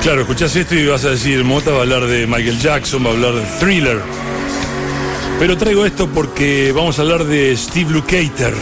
Claro, escuchás esto y vas a decir, Mota va a hablar de Michael Jackson, va a hablar de Thriller. Pero traigo esto porque vamos a hablar de Steve Lukather,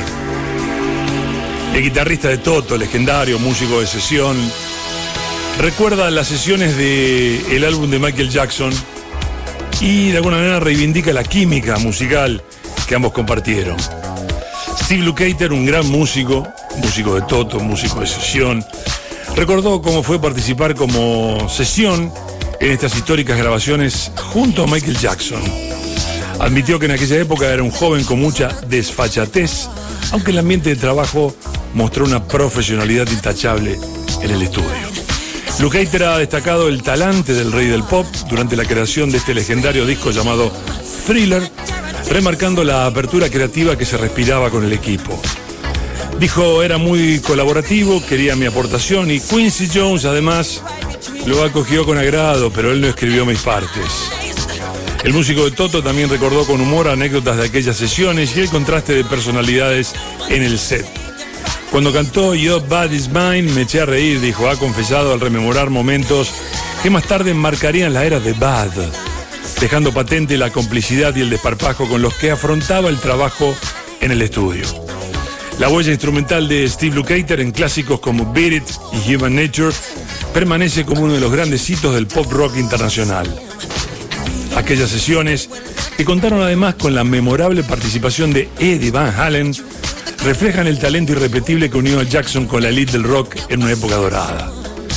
el guitarrista de Toto, legendario, músico de sesión. Recuerda las sesiones del álbum de Michael Jackson y de alguna manera reivindica la química musical que ambos compartieron. Steve Lukather, un gran músico de Toto, músico de sesión, recordó cómo fue participar como sesión en estas históricas grabaciones junto a Michael Jackson. Admitió que en aquella época era un joven con mucha desfachatez, aunque el ambiente de trabajo mostró una profesionalidad intachable en el estudio. Lukather ha destacado el talante del rey del pop durante la creación de este legendario disco llamado Thriller, remarcando la apertura creativa que se respiraba con el equipo. Dijo, era muy colaborativo, quería mi aportación y Quincy Jones además lo acogió con agrado, pero él no escribió mis partes. El músico de Toto también recordó con humor anécdotas de aquellas sesiones y el contraste de personalidades en el set. Cuando cantó Your Body's Mine me eché a reír, dijo, ha confesado al rememorar momentos que más tarde marcarían la era de Bad, dejando patente la complicidad y el desparpajo con los que afrontaba el trabajo en el estudio. La huella instrumental de Steve Lukather en clásicos como Beat It y Human Nature permanece como uno de los grandes hitos del pop rock internacional. Aquellas sesiones, que contaron además con la memorable participación de Eddie Van Halen, reflejan el talento irrepetible que unió a Jackson con la elite del rock en una época dorada.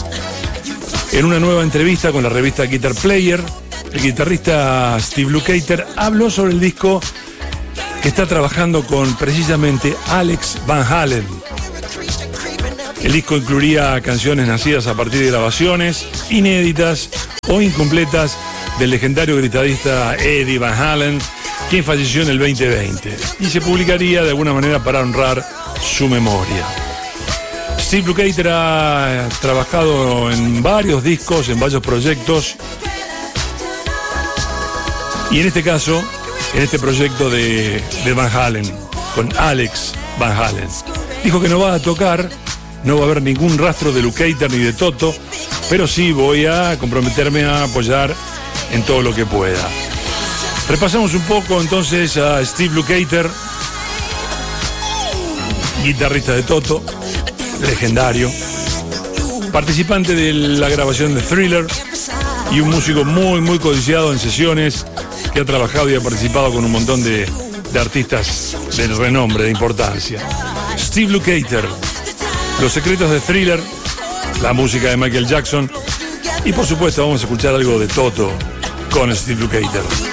En una nueva entrevista con la revista Guitar Player, el guitarrista Steve Lukather habló sobre el disco que está trabajando con precisamente Alex Van Halen. El disco incluiría canciones nacidas a partir de grabaciones inéditas o incompletas del legendario guitarrista Eddie Van Halen, quien falleció en el 2020, y se publicaría de alguna manera para honrar su memoria. Steve Lukather ha trabajado en varios discos, en varios proyectos, y en este caso, en este proyecto de Van Halen, con Alex Van Halen. Dijo que no va a tocar, no va a haber ningún rastro de Lukather ni de Toto, pero sí voy a comprometerme a apoyar en todo lo que pueda. Repasamos un poco entonces a Steve Lukather, guitarrista de Toto, legendario, participante de la grabación de Thriller y un músico muy codiciado en sesiones, que ha trabajado y ha participado con un montón de artistas de renombre, de importancia. Steve Lukather, los secretos de Thriller, la música de Michael Jackson y por supuesto vamos a escuchar algo de Toto con Steve Lukather.